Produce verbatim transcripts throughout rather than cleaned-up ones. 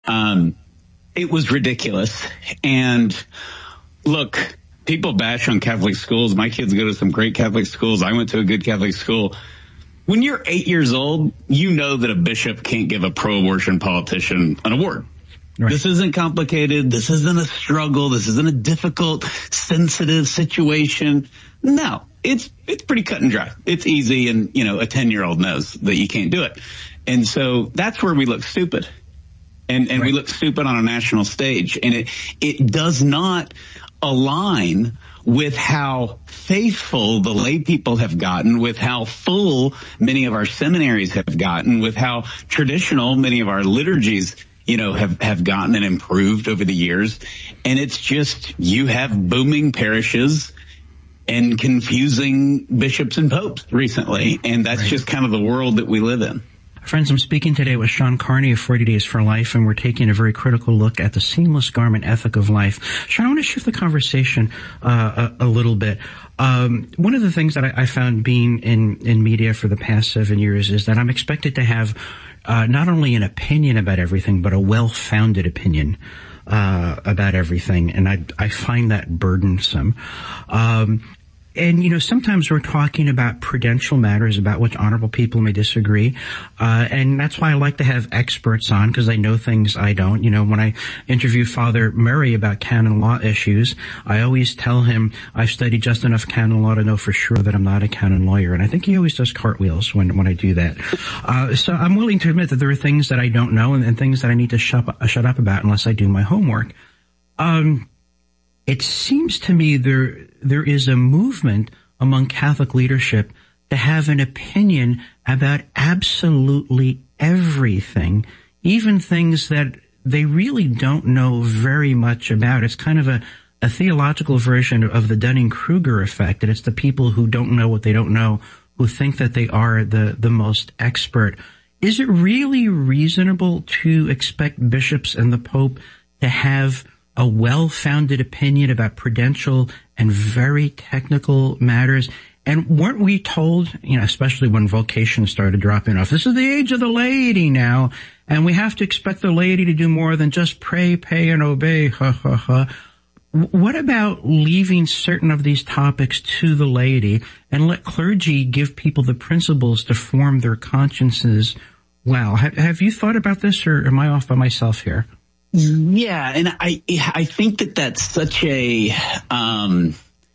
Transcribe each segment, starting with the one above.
Um, it was ridiculous. And look, people bash on Catholic schools. My kids go to some great Catholic schools. I went to a good Catholic school. When you're eight years old, you know that a bishop can't give a pro-abortion politician an award. Right. This isn't complicated. This isn't a struggle. This isn't a difficult, sensitive situation. No, it's it's pretty cut and dry. It's easy, and, you know, a ten-year-old knows that you can't do it. And so that's where we look stupid. And, and right. we look stupid on a national stage. And it it does not align with how faithful the lay people have gotten, with how full many of our seminaries have gotten, with how traditional many of our liturgies, you know, have, have gotten and improved over the years. And it's just, you have booming parishes and confusing bishops and popes recently. And that's right. just kind of the world that we live in. Friends, I'm speaking today with Sean Carney of forty days for Life, and we're taking a very critical look at the seamless garment ethic of life. Sean, I want to shift the conversation uh, a, a little bit. Um, one of the things that I, I found being in, in media for the past seven years is that I'm expected to have uh, not only an opinion about everything, but a well-founded opinion uh, about everything, and I, I find that burdensome. Um, And, you know, sometimes we're talking about prudential matters about which honorable people may disagree. Uh, and that's why I like to have experts on, because they know things I don't. You know, when I interview Father Murray about canon law issues, I always tell him I've studied just enough canon law to know for sure that I'm not a canon lawyer. And I think he always does cartwheels when, when I do that. Uh, so I'm willing to admit that there are things that I don't know and, and things that I need to shut, uh, shut up about unless I do my homework. Um, It seems to me there there is a movement among Catholic leadership to have an opinion about absolutely everything, even things that they really don't know very much about. It's kind of a, a theological version of the Dunning-Kruger effect, and it's the people who don't know what they don't know who think that they are the, the most expert. Is it really reasonable to expect bishops and the Pope to have a well-founded opinion about prudential and very technical matters? And weren't we told, you know, especially when vocations started dropping off, this is the age of the laity now, and we have to expect the laity to do more than just pray, pay, and obey, ha, ha, ha. What about leaving certain of these topics to the laity and let clergy give people the principles to form their consciences well? Have, have you thought about this, or am I off by myself here? Yeah, and I I think that that's such a um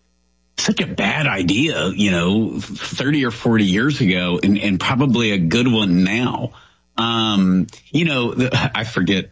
such a bad idea, you know, thirty or forty years ago, and, and probably a good one now. Um, you know, the, I forget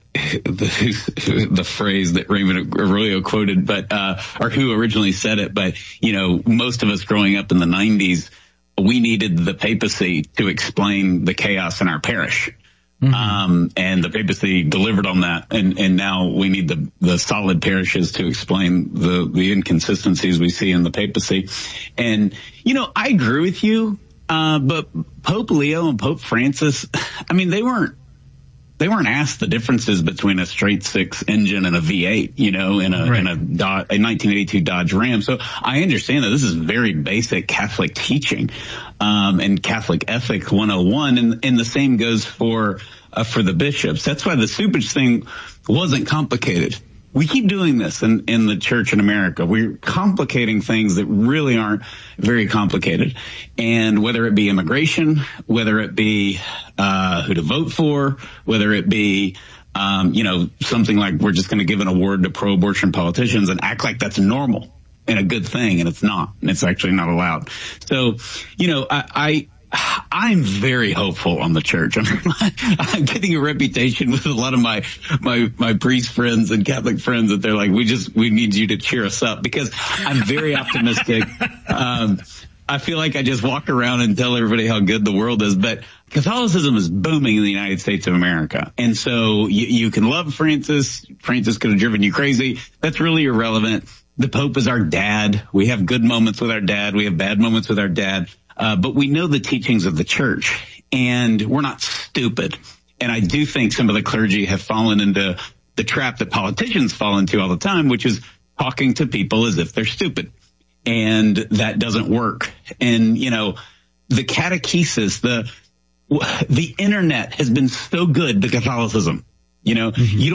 the, the phrase that Raymond Arroyo quoted, but uh or who originally said it, but you know, most of us growing up in the nineties, we needed the papacy to explain the chaos in our parish. Mm-hmm. Um, and the papacy delivered on that. And, and now we need the, the solid parishes to explain the, the inconsistencies we see in the papacy. And, you know, I agree with you. Uh, but Pope Leo and Pope Francis, I mean, they weren't, they weren't asked the differences between a straight six engine and a V eight, you know, in a, right. in a, Dodge, a nineteen eighty-two Dodge Ram. So I understand that this is very basic Catholic teaching, um, and Catholic ethics one oh one. And, and the same goes for, uh, for the bishops. That's why the supage thing wasn't complicated. We keep doing this in, in the church in America. We're complicating things that really aren't very complicated. And whether it be immigration, whether it be, uh, who to vote for, whether it be, um, you know, something like we're just going to give an award to pro-abortion politicians and act like that's normal and a good thing. And it's not, and it's actually not allowed. So, you know, I, I I'm very hopeful on the church. I mean, I'm getting a reputation with a lot of my, my, my priest friends and Catholic friends that they're like, we just, we need you to cheer us up, because I'm very optimistic. Um, I feel like I just walk around and tell everybody how good the world is, but Catholicism is booming in the United States of America. And so you, you can love Francis. Francis could have driven you crazy. That's really irrelevant. The Pope is our dad. We have good moments with our dad. We have bad moments with our dad. Uh, but we know the teachings of the church, and we're not stupid. And I do think some of the clergy have fallen into the trap that politicians fall into all the time, which is talking to people as if they're stupid. And that doesn't work. And, you know, the catechesis, the, the internet has been so good to Catholicism. You know, mm-hmm. you